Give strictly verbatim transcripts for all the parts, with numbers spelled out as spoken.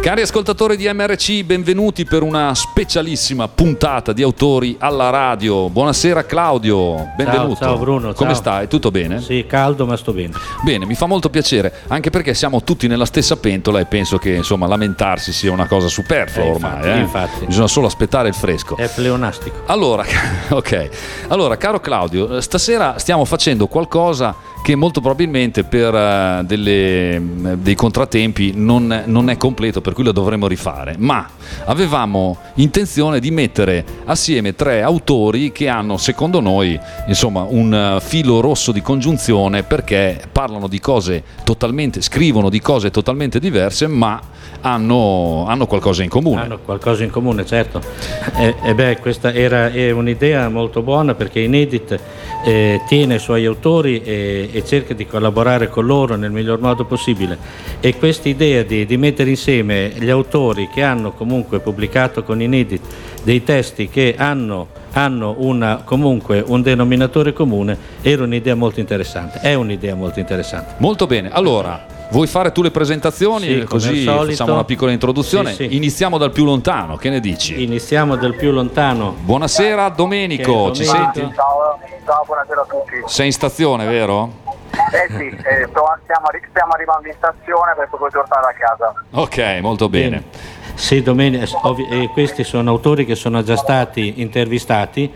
Cari ascoltatori di M R C, benvenuti per una specialissima puntata di Autori alla Radio. Buonasera Claudio, benvenuto. Ciao, ciao Bruno. Come ciao. stai? Tutto bene? Sì, caldo ma sto bene. Bene, mi fa molto piacere, anche perché siamo tutti nella stessa pentola e penso che insomma lamentarsi sia una cosa superflua eh, ormai. Infatti, eh? infatti. Bisogna solo aspettare il fresco. È pleonastico. Allora, ok. Allora, caro Claudio, stasera stiamo facendo qualcosa che molto probabilmente per uh, delle, dei contrattempi non, non è completo, per cui lo dovremo rifare, ma avevamo intenzione di mettere assieme tre autori che hanno, secondo noi, insomma, un uh, filo rosso di congiunzione, perché parlano di cose totalmente, scrivono di cose totalmente diverse, ma hanno, hanno qualcosa in comune. Hanno qualcosa in comune, certo. E eh, eh beh, questa era è un'idea molto buona, perché Inedit eh, tiene i suoi autori e, e cerca di collaborare con loro nel miglior modo possibile, e questa idea di, di mettere insieme gli autori che hanno comunque pubblicato con Inedit dei testi che hanno, hanno una, comunque un denominatore comune era un'idea molto interessante, è un'idea molto interessante. Molto bene, allora vuoi fare tu le presentazioni? Sì, così facciamo una piccola introduzione. Sì, sì. Iniziamo dal più lontano, che ne dici? Iniziamo dal più lontano. Buonasera Domenico, ci Domenico. senti? Ciao, ciao, buonasera a tutti. Sei in stazione, vero? Eh sì, eh, sto- stiamo, arri- stiamo arrivando in stazione per poi tornare a casa. Ok, molto bene. Sì, Domenico, ovvi- eh, questi sono autori che sono già stati intervistati,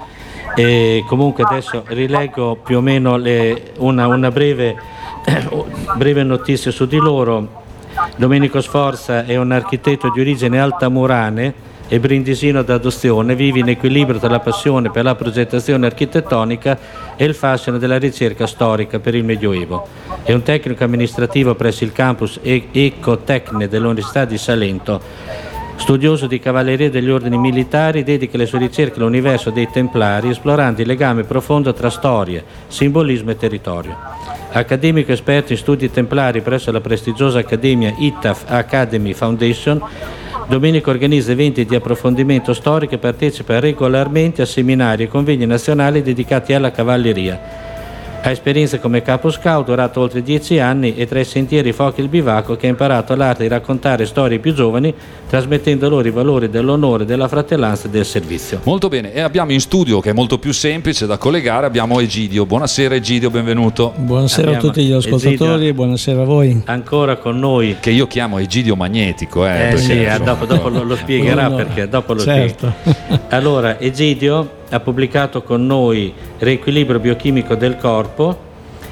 e comunque adesso rileggo più o meno le- una, una breve, breve notizia su di loro. Domenico Sforza è un architetto di origine altamurane e brindisino d'adozione, vive in equilibrio tra la passione per la progettazione architettonica e il fascino della ricerca storica per il Medioevo. È un tecnico amministrativo presso il campus e- Ecotecne dell'Università di Salento. Studioso di cavalleria degli ordini militari, dedica le sue ricerche all'universo dei Templari, esplorando il legame profondo tra storia, simbolismo e territorio. Accademico esperto in studi templari presso la prestigiosa accademia I T A F Academy Foundation, Domenico organizza eventi di approfondimento storico e partecipa regolarmente a seminari e convegni nazionali dedicati alla cavalleria. Ha esperienza come capo scout, durato oltre dieci anni, e tra i sentieri, i fuochi e il bivacco, che ha imparato l'arte di raccontare storie ai più giovani, trasmettendo loro i valori dell'onore, della fratellanza e del servizio. Molto bene, e abbiamo in studio, che è molto più semplice da collegare, abbiamo Egidio. Buonasera Egidio, benvenuto. Buonasera Abbiamo a tutti gli ascoltatori e buonasera a voi. Ancora con noi. Che io chiamo Egidio Magnetico. Eh, Eh perché, sì, insomma, dopo, dopo lo, lo spiegherà, No, no. perché dopo lo Certo. spiega. Allora, Egidio ha pubblicato con noi Riequilibrio biochimico del corpo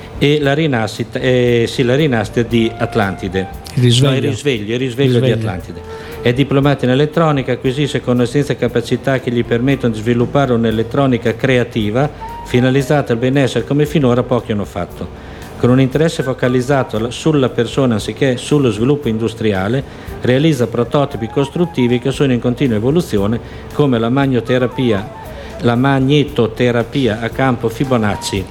e la rinascita, eh, sì, la rinascita di Atlantide. Il risveglio. No, il risveglio, il risveglio, Risveglio. di Atlantide. È diplomato in elettronica, acquisisce conoscenze e capacità che gli permettono di sviluppare un'elettronica creativa finalizzata al benessere come finora pochi hanno fatto. Con un interesse focalizzato sulla persona anziché sullo sviluppo industriale, realizza prototipi costruttivi che sono in continua evoluzione, come la magnoterapia, la magnetoterapia a campo Fibonacci,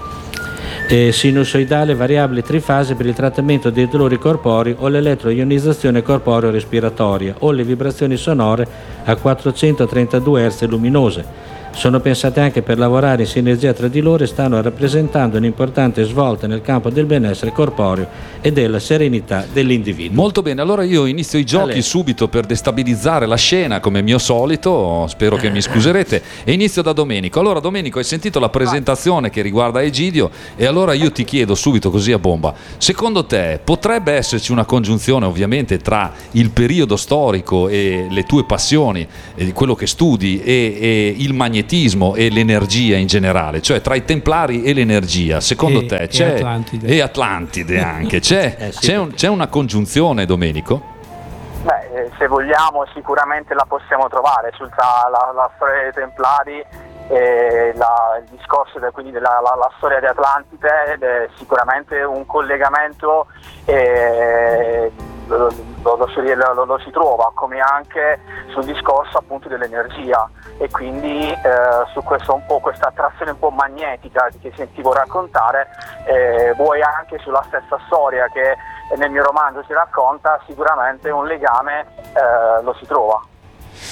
eh, sinusoidale variabile trifase per il trattamento dei dolori corporei, o l'elettroionizzazione corporeo-respiratoria, o le vibrazioni sonore a quattrocentotrentadue hertz luminose. Sono pensate anche per lavorare in sinergia tra di loro e stanno rappresentando un'importante svolta nel campo del benessere corporeo e della serenità dell'individuo. Molto bene, allora io inizio i giochi Ale. subito per destabilizzare la scena, come mio solito, spero che mi scuserete, e inizio da Domenico. Allora Domenico, hai sentito la presentazione che riguarda Egidio, e allora io ti chiedo subito, così a bomba, secondo te potrebbe esserci una congiunzione ovviamente tra il periodo storico e le tue passioni, e quello che studi, e, e il magnetismo e l'energia in generale, cioè tra i Templari e l'energia, secondo E- te e c'è, Atlantide. e Atlantide anche, c'è, Eh sì, c'è, un- c'è una congiunzione, Domenico? Beh, eh, se vogliamo sicuramente la possiamo trovare sul tra la, la storia dei Templari e la, il discorso de, quindi della la, la storia di Atlantide, ed è sicuramente un collegamento, eh, lo, lo, lo, si- lo- lo si trova, come anche sul discorso appunto dell'energia, e quindi eh, su questo un po', questa attrazione un po' magnetica che sentivo raccontare, eh, vuoi anche sulla stessa storia che nel mio romanzo si racconta, sicuramente un legame eh, lo si trova.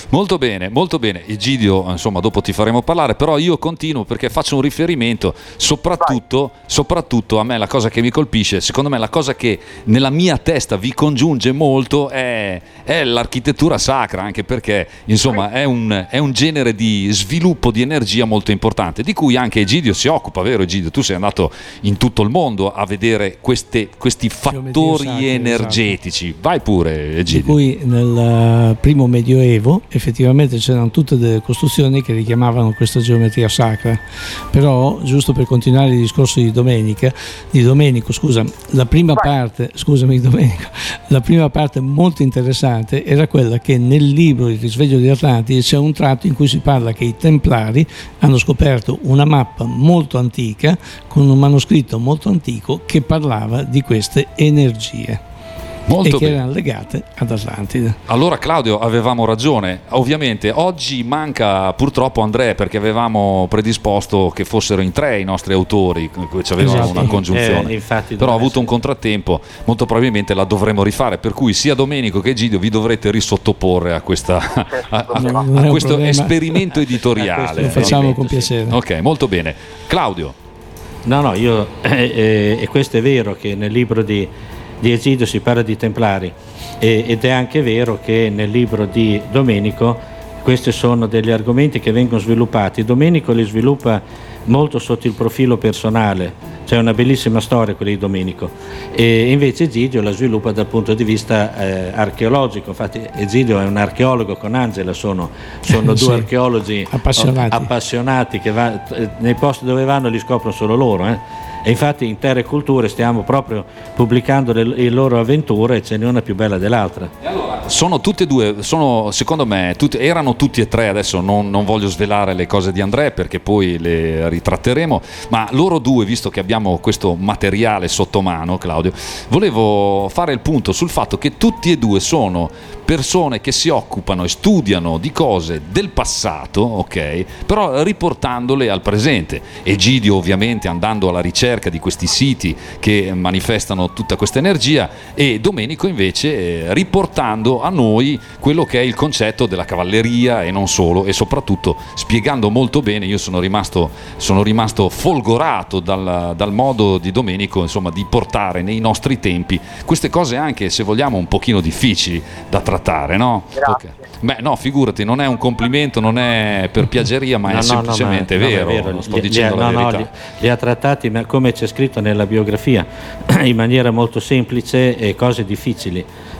Molto bene, molto bene. Egidio, insomma, dopo ti faremo parlare, però io continuo perché faccio un riferimento soprattutto, soprattutto a me la cosa che mi colpisce, secondo me la cosa che nella mia testa vi congiunge molto è, è l'architettura sacra, anche perché insomma è un, è un genere di sviluppo di energia molto importante, di cui anche Egidio si occupa, vero Egidio? Tu sei andato in tutto il mondo a vedere queste, questi fattori sacri, energetici. Esatto. Vai pure Egidio. Di cui nel primo Medioevo effettivamente c'erano tutte delle costruzioni che richiamavano questa geometria sacra, però giusto per continuare il discorso di domenica di Domenico, scusa, la prima parte scusami Domenico la prima parte molto interessante era quella che nel libro Il risveglio di Atlantide c'è un tratto in cui si parla che i Templari hanno scoperto una mappa molto antica con un manoscritto molto antico che parlava di queste energie. Molto e che bene. Erano legate ad Atlantide. Allora Claudio, avevamo ragione. Ovviamente oggi manca purtroppo Andrea, perché avevamo predisposto che fossero in tre i nostri autori, ci avevano esatto. una congiunzione, eh, infatti però ha avuto essere. un contrattempo, molto probabilmente la dovremo rifare, per cui sia Domenico che Egidio vi dovrete risottoporre a, questa, a, a, a questo esperimento editoriale. Lo facciamo con piacere. Ok, molto bene. Claudio. No, no, io eh, eh, e questo è vero che nel libro di di Egidio si parla di Templari e, ed è anche vero che nel libro di Domenico questi sono degli argomenti che vengono sviluppati. Domenico li sviluppa molto sotto il profilo personale, c'è una bellissima storia quella di Domenico, e invece Egidio la sviluppa dal punto di vista eh, archeologico. Infatti Egidio è un archeologo con Angela, sono, sono due sì, archeologi appassionati, appassionati che va, nei posti dove vanno li scoprono solo loro, eh. E infatti in Terre e Culture stiamo proprio pubblicando le, le loro avventure, e ce n'è una più bella dell'altra. E allora, sono tutte e due, sono, secondo me, tutte, erano tutti e tre, adesso non, non voglio svelare le cose di Andrea perché poi le ritratteremo, ma loro due, visto che abbiamo questo materiale sotto mano, Claudio, volevo fare il punto sul fatto che tutti e due sono persone che si occupano e studiano di cose del passato, ok, però riportandole al presente. Egidio ovviamente andando alla ricerca di questi siti che manifestano tutta questa energia, e Domenico invece eh, riportando a noi quello che è il concetto della cavalleria e non solo, e soprattutto spiegando molto bene. Io sono rimasto, sono rimasto folgorato dal, dal modo di Domenico, insomma, di portare nei nostri tempi queste cose anche, se vogliamo, un pochino difficili da trattare, no? Okay. Beh, no, figurati, non è un complimento, non è per piaggeria, ma no, è no, semplicemente no, ma, vero, no, è vero. Lo sto li, dicendo li, la no, verità. No, li, li ha trattati come c'è scritto nella biografia, in maniera molto semplice e cose difficili.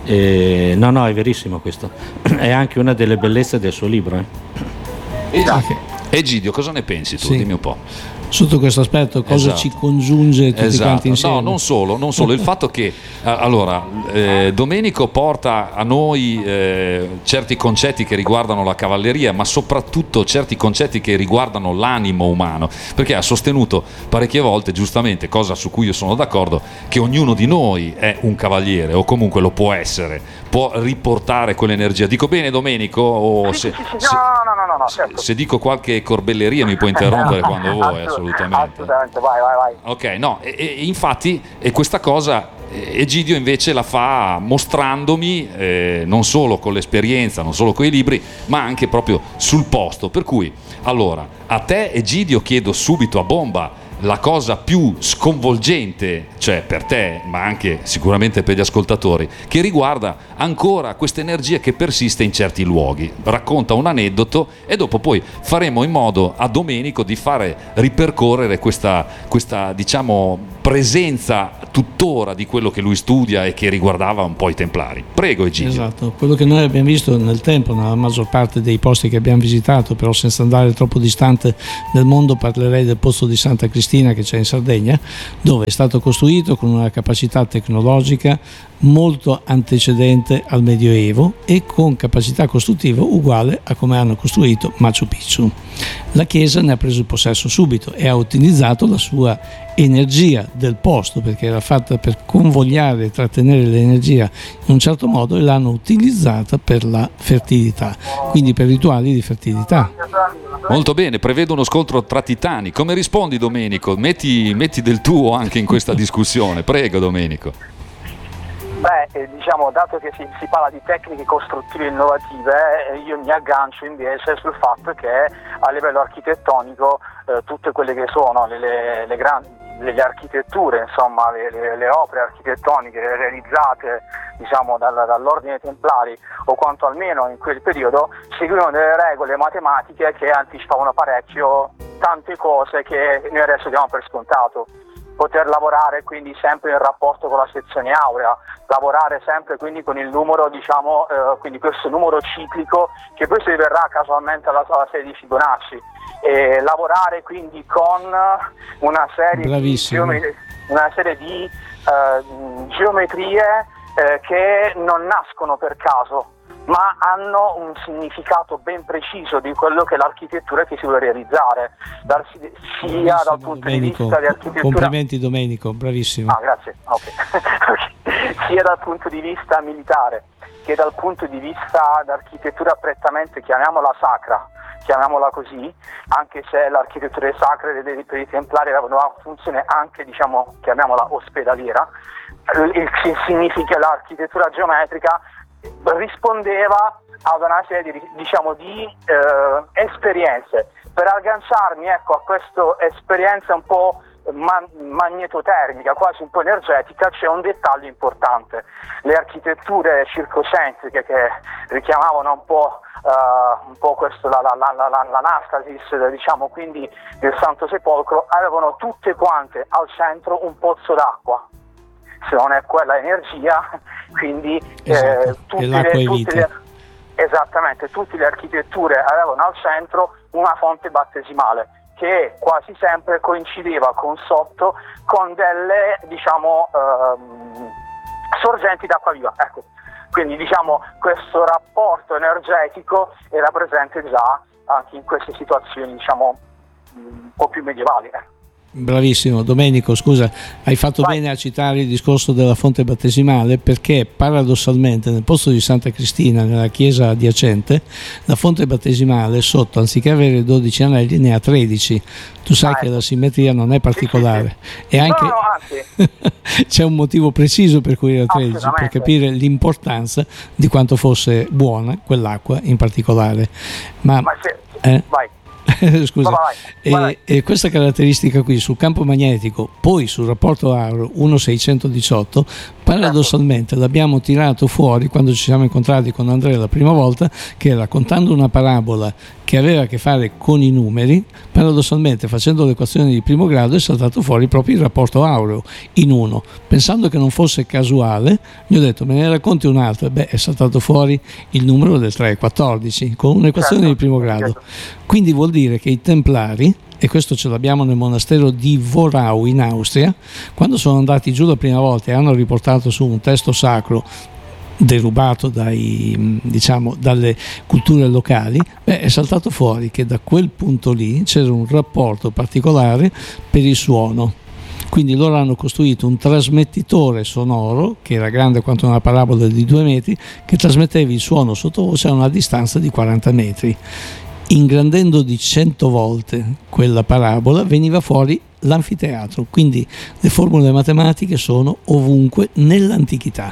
Eh, no, no, è verissimo questo. È anche una delle bellezze del suo libro. Eh. Esatto. Egidio, cosa ne pensi tu? Sì. Dimmi un po'. Sotto questo aspetto cosa esatto. ci congiunge tutti esatto. quanti insieme? No, non solo, non solo. Il fatto che allora eh, Domenico porta a noi eh, certi concetti che riguardano la cavalleria, ma soprattutto certi concetti che riguardano l'animo umano, perché ha sostenuto parecchie volte, giustamente, cosa su cui io sono d'accordo, che ognuno di noi è un cavaliere, o comunque lo può essere, può riportare quell'energia. Dico bene, Domenico? O se, se, no, no, no, no, certo. se dico qualche corbelleria mi puoi interrompere quando vuoi. Assolutamente. Assolutamente, vai, vai, vai. Ok, no, e, e infatti e questa cosa Egidio invece la fa mostrandomi eh, non solo con l'esperienza, non solo con i libri, ma anche proprio sul posto. Per cui, allora, a te Egidio chiedo subito a bomba la cosa più sconvolgente, cioè per te, ma anche sicuramente per gli ascoltatori, che riguarda ancora questa energia che persiste in certi luoghi. Racconta un aneddoto e dopo poi faremo in modo a Domenico di fare ripercorrere questa, questa diciamo, presenza tuttora di quello che lui studia e che riguardava un po' i Templari. Prego Egidio. Esatto, quello che noi abbiamo visto nel tempo, nella maggior parte dei posti che abbiamo visitato, però senza andare troppo distante nel mondo, parlerei del pozzo di Santa Cristina che c'è in Sardegna, dove è stato costruito con una capacità tecnologica molto antecedente al Medioevo e con capacità costruttiva uguale a come hanno costruito Machu Picchu. La chiesa ne ha preso il possesso subito e ha utilizzato la sua energia del posto, perché era fatta per convogliare e trattenere l'energia in un certo modo, e l'hanno utilizzata per la fertilità, quindi per rituali di fertilità. Molto bene, prevedo uno scontro tra titani. Come rispondi, Domenico? Metti, metti del tuo anche in questa discussione. Prego Domenico. Beh, eh, diciamo, dato che si, si parla di tecniche costruttive innovative, eh, io mi aggancio invece sul fatto che a livello architettonico eh, tutte quelle che sono le, le, le grandi le, le architetture, insomma, le, le, le opere architettoniche realizzate, diciamo, dal, dall'ordine Templari, o quanto almeno in quel periodo, seguivano delle regole matematiche che anticipavano parecchio tante cose che noi adesso diamo per scontato. Poter lavorare quindi sempre in rapporto con la sezione aurea, lavorare sempre quindi con il numero, diciamo, eh, quindi questo numero ciclico che poi si riverrà casualmente alla, alla serie di Fibonacci, e lavorare quindi con una serie Bravissimo. di, geometrie, una serie di eh, geometrie eh, che non nascono per caso, ma hanno un significato ben preciso di quello che è l'architettura che si vuole realizzare, dal, sia dal punto Domenico, di vista di architettura. Complimenti Domenico, bravissimo. Ah, grazie. Okay. Sia dal punto di vista militare che dal punto di vista d'architettura prettamente, chiamiamola sacra, chiamiamola così, anche se l'architettura sacra dei, per i Templari aveva una funzione anche, diciamo, chiamiamola ospedaliera, il che significa l'architettura geometrica rispondeva ad una serie di, diciamo, di eh, esperienze. Per agganciarmi, ecco, a questa esperienza un po' man- magnetotermica, quasi un po' energetica, c'è un dettaglio importante. Le architetture circocentriche che richiamavano un po', uh, un po' questo, la, la, la, la, l'anastasis, diciamo, quindi del Santo Sepolcro, avevano tutte quante al centro un pozzo d'acqua. Se non è quella energia, quindi esatto. eh, tutte, l'acqua le, è tutte vita. le esattamente tutte le architetture avevano al centro una fonte battesimale che quasi sempre coincideva con sotto con delle, diciamo, ehm, sorgenti d'acqua viva, ecco. Quindi, diciamo, questo rapporto energetico era presente già anche in queste situazioni, diciamo, un po' più medievali, ecco. Bravissimo Domenico, scusa, hai fatto Vai. bene a citare il discorso della fonte battesimale, perché paradossalmente nel posto di Santa Cristina, nella chiesa adiacente, la fonte battesimale sotto, anziché avere dodici anelli, ne ha tredici. Tu sai Ah, che ecco. la simmetria non è particolare. Sì, sì, sì. E anche No, no, anzi. c'è un motivo preciso per cui era tredici, per Assolutamente. capire l'importanza di quanto fosse buona quell'acqua in particolare. Ma, Ma se... eh? Vai. Scusa, Vai, vai, vai. E, e questa caratteristica qui sul campo magnetico, poi sul rapporto aureo uno seicentodiciotto, paradossalmente l'abbiamo tirato fuori quando ci siamo incontrati con Andrea la prima volta, che raccontando una parabola che aveva a che fare con i numeri, paradossalmente facendo l'equazione di primo grado è saltato fuori proprio il rapporto aureo in uno. Pensando che non fosse casuale, gli ho detto: me ne racconti un'altra? Beh, è saltato fuori il numero del tre e quattordici con un'equazione Certo, di primo grado. certo. Quindi vuol dire che i Templari, e questo ce l'abbiamo nel monastero di Vorau in Austria, quando sono andati giù la prima volta e hanno riportato su un testo sacro derubato dai, diciamo, dalle culture locali, beh, è saltato fuori che da quel punto lì c'era un rapporto particolare per il suono. Quindi loro hanno costruito un trasmettitore sonoro che era grande quanto una parabola di due metri, che trasmetteva il suono sottovoce a una distanza di quaranta metri. Ingrandendo di cento volte quella parabola veniva fuori l'anfiteatro, quindi le formule matematiche sono ovunque nell'antichità.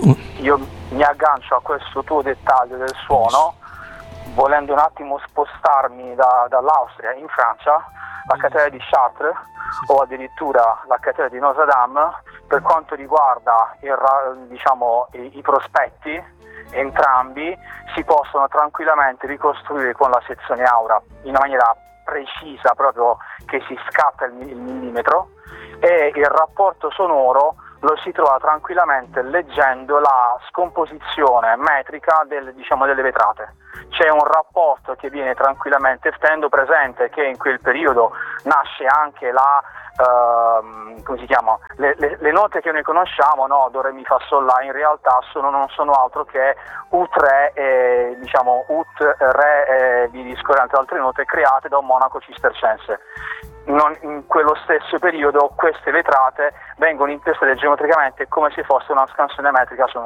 Io mi aggancio a questo tuo dettaglio del suono, volendo un attimo spostarmi da, dall'Austria in Francia, la cattedrale di Chartres o addirittura la cattedrale di Notre Dame, per quanto riguarda il, diciamo, i, i prospetti, entrambi si possono tranquillamente ricostruire con la sezione aura in una maniera precisa, proprio che si scatta il, il millimetro, e il rapporto sonoro lo si trova tranquillamente leggendo la scomposizione metrica del, diciamo, delle vetrate. C'è un rapporto che viene tranquillamente, tenendo presente che in quel periodo nasce anche la Uh, come si chiama? Le, le, le note che noi conosciamo, no? Do, re, mi, fa, sol, la, in realtà sono, non sono altro che U tre e diciamo Ut, Re e vi discorrente altre note create da un monaco cistercense. Non, in quello stesso periodo queste vetrate vengono intestate geometricamente come se fosse una scansione metrica sonora.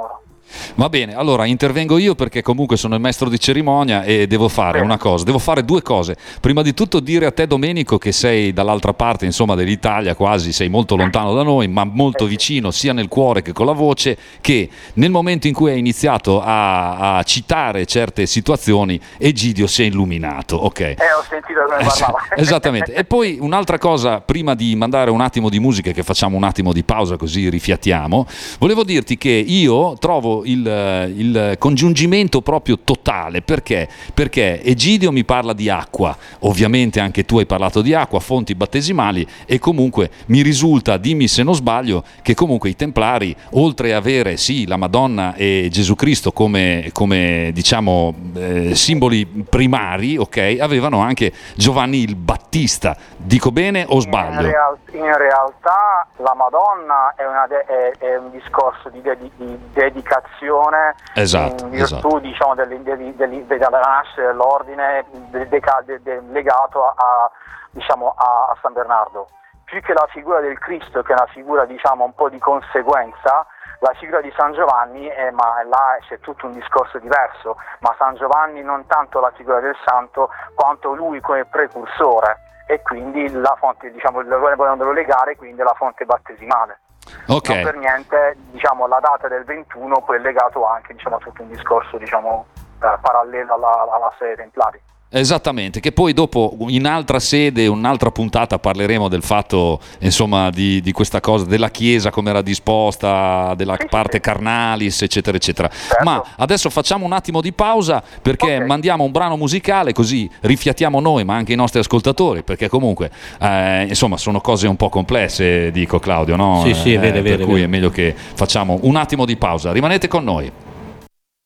Va bene, allora intervengo io perché comunque sono il maestro di cerimonia e devo fare una cosa, devo fare due cose. Prima di tutto dire a te, Domenico, che sei dall'altra parte, insomma, dell'Italia, quasi sei molto lontano da noi, ma molto vicino sia nel cuore che con la voce, che nel momento in cui hai iniziato a, a citare certe situazioni, Egidio si è illuminato, ok? Eh, ho sentito come parlava. Esattamente. E poi un'altra cosa, prima di mandare un attimo di musica, che facciamo un attimo di pausa così rifiattiamo, volevo dirti che io trovo il, il congiungimento proprio totale. Perché? Perché Egidio mi parla di acqua, ovviamente anche tu hai parlato di acqua, fonti battesimali, e comunque mi risulta, dimmi se non sbaglio, che comunque i Templari, oltre a avere sì la Madonna e Gesù Cristo come, come diciamo eh, simboli primari, ok, avevano anche Giovanni il Battista. Dico bene o sbaglio? In, real- in realtà la Madonna è, una de- è, è un discorso di, de- di dedicazione, esatto, in virtù esatto. diciamo, del, del, del, della nascita dell'ordine de- de- de- de- legato a, a, diciamo, a, a San Bernardo. Più che la figura del Cristo, che è una figura diciamo un po' di conseguenza, la figura di San Giovanni, è, ma là c'è tutto un discorso diverso, ma San Giovanni non tanto la figura del santo quanto lui come precursore, e quindi la fonte, diciamo, volendolo legare quindi alla fonte battesimale. Okay. Non per niente, diciamo, la data del ventuno poi è legato anche, diciamo, a tutto un discorso, diciamo, eh, parallelo alla, alla sede Templari. Esattamente, che poi dopo in altra sede, un'altra puntata parleremo del fatto, insomma, di, di questa cosa, della Chiesa come era disposta, della sì, parte sì. carnalis, eccetera, eccetera. Certo. Ma adesso facciamo un attimo di pausa perché Okay. mandiamo un brano musicale, così rifiattiamo noi, ma anche i nostri ascoltatori, perché comunque, eh, insomma, sono cose un po' complesse, dico Claudio, no? Sì, sì, è vero, Eh, è vero, per è cui vero. è meglio che facciamo un attimo di pausa. Rimanete con noi.